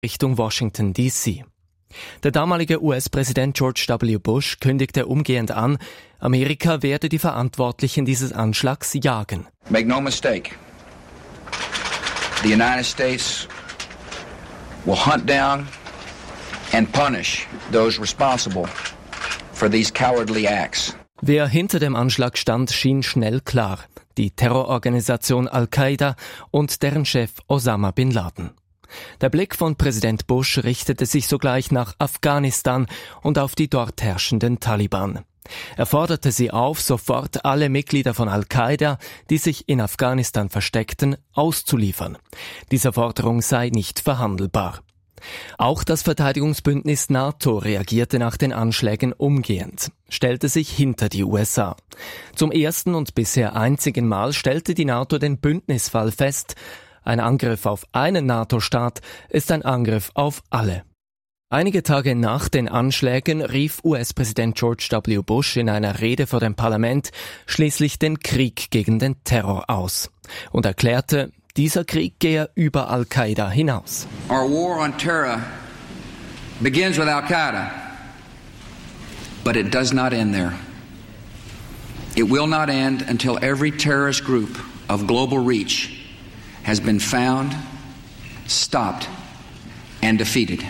Richtung Washington, D.C. Der damalige US-Präsident George W. Bush kündigte umgehend an, Amerika werde die Verantwortlichen dieses Anschlags jagen. Make no mistake, the United States will hunt down and punish those responsible for these cowardly acts. Wer hinter dem Anschlag stand, schien schnell klar: die Terrororganisation Al-Qaida und deren Chef Osama bin Laden. Der Blick von Präsident Bush richtete sich sogleich nach Afghanistan und auf die dort herrschenden Taliban. Er forderte sie auf, sofort alle Mitglieder von Al-Qaida, die sich in Afghanistan versteckten, auszuliefern. Diese Forderung sei nicht verhandelbar. Auch das Verteidigungsbündnis NATO reagierte nach den Anschlägen umgehend, stellte sich hinter die USA. Zum ersten und bisher einzigen Mal stellte die NATO den Bündnisfall fest: ein Angriff auf einen NATO-Staat ist ein Angriff auf alle. Einige Tage nach den Anschlägen rief US-Präsident George W. Bush in einer Rede vor dem Parlament schließlich den Krieg gegen den Terror aus und erklärte, dieser Krieg gehe über Al-Qaida hinaus. Our war on terror begins with Al-Qaida, but it does not end there. It will not end until every terrorist group of global reach has been found, stopped and defeated.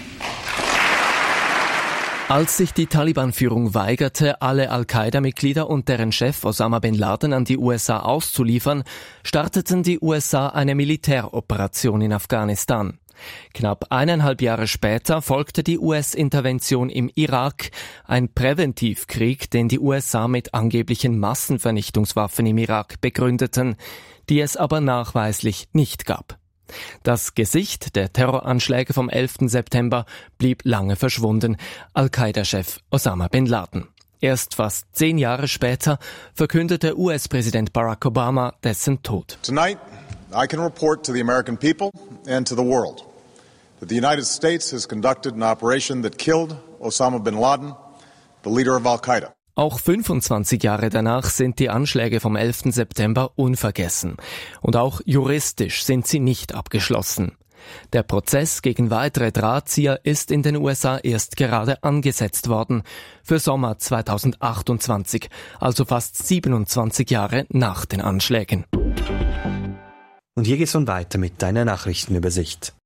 Als sich die Taliban-Führung weigerte, alle Al-Qaida-Mitglieder und deren Chef Osama bin Laden an die USA auszuliefern, starteten die USA eine Militäroperation in Afghanistan. Knapp 1,5 Jahre später folgte die US-Intervention im Irak, ein Präventivkrieg, den die USA mit angeblichen Massenvernichtungswaffen im Irak begründeten, die es aber nachweislich nicht gab. Das Gesicht der Terroranschläge vom 11. September blieb lange verschwunden: Al-Qaida-Chef Osama bin Laden. Erst fast 10 Jahre später verkündete US-Präsident Barack Obama dessen Tod. Tonight, I can report to the American people and to the world that the United States has conducted an operation that killed Osama bin Laden, the leader of Al-Qaida. Auch 25 Jahre danach sind die Anschläge vom 11. September unvergessen. Und auch juristisch sind sie nicht abgeschlossen. Der Prozess gegen weitere Drahtzieher ist in den USA erst gerade angesetzt worden, für Sommer 2028, also fast 27 Jahre nach den Anschlägen. Und hier geht's nun weiter mit deiner Nachrichtenübersicht.